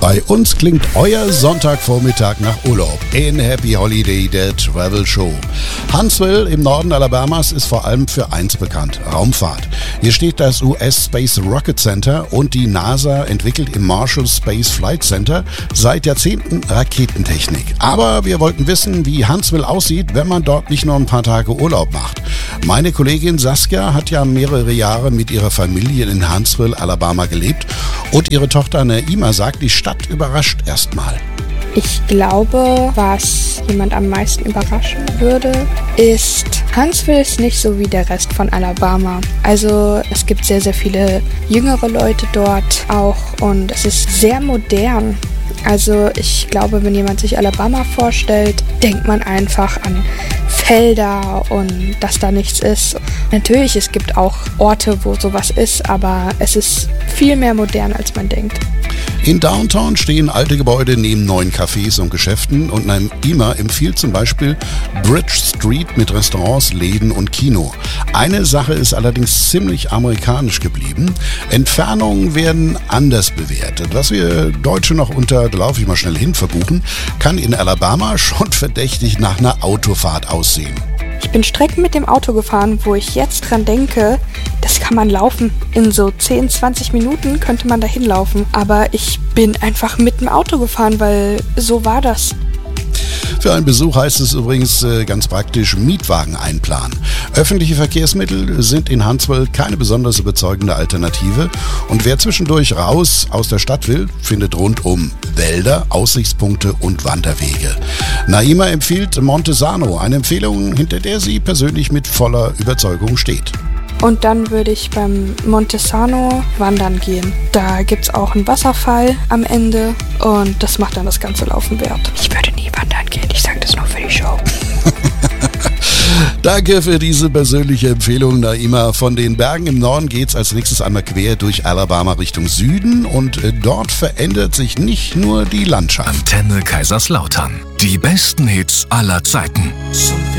Bei uns klingt euer Sonntagvormittag nach Urlaub in Happy Holiday, der Travel Show. Huntsville im Norden Alabamas ist vor allem für eins bekannt: Raumfahrt. Hier steht das US Space Rocket Center und die NASA entwickelt im Marshall Space Flight Center seit Jahrzehnten Raketentechnik. Aber wir wollten wissen, wie Huntsville aussieht, wenn man dort nicht nur ein paar Tage Urlaub macht. Meine Kollegin Saskia hat ja mehrere Jahre mit ihrer Familie in Huntsville, Alabama gelebt und ihre Tochter Naima sagt, die Stadt überrascht erstmal. Ich glaube, was jemand am meisten überraschen würde, ist, Huntsville ist nicht so wie der Rest von Alabama. Also es gibt sehr, sehr viele jüngere Leute dort auch und es ist sehr modern. Also ich glaube, wenn jemand sich Alabama vorstellt, denkt man einfach an Felder und dass da nichts ist. Natürlich, es gibt auch Orte, wo sowas ist, aber es ist viel mehr modern, als man denkt. In Downtown stehen alte Gebäude neben neuen Cafés und Geschäften und Naima empfiehlt zum Beispiel Bridge Street mit Restaurants, Läden und Kino. Eine Sache ist allerdings ziemlich amerikanisch geblieben. Entfernungen werden anders bewertet. Was wir Deutsche noch unter, da laufe ich mal schnell hin, verbuchen, kann in Alabama schon verdächtig nach einer Autofahrt aussehen. Ich bin Strecken mit dem Auto gefahren, wo ich jetzt dran denke, das kann man laufen. In so 10, 20 Minuten könnte man dahin laufen. Aber ich bin einfach mit dem Auto gefahren, weil so war das. Für einen Besuch heißt es übrigens ganz praktisch Mietwagen einplanen. Öffentliche Verkehrsmittel sind in Huntsville keine besonders überzeugende Alternative. Und wer zwischendurch raus aus der Stadt will, findet rundum Wälder, Aussichtspunkte und Wanderwege. Naima empfiehlt Montesano, eine Empfehlung, hinter der sie persönlich mit voller Überzeugung steht. Und dann würde ich beim Montesano wandern gehen. Da gibt's auch einen Wasserfall am Ende und das macht dann das ganze Laufen wert. Ich würde nie wandern gehen, ich sage das nur für die Show. Danke für diese persönliche Empfehlung, Naima. Von den Bergen im Norden geht's als nächstes einmal quer durch Alabama Richtung Süden und dort verändert sich nicht nur die Landschaft. Antenne Kaiserslautern. Die besten Hits aller Zeiten.